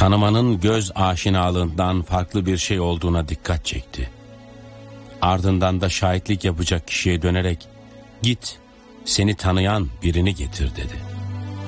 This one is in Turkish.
tanımanın göz aşinalığından farklı bir şey olduğuna dikkat çekti. Ardından da şahitlik yapacak kişiye dönerek, "Git, seni tanıyan birini getir," dedi.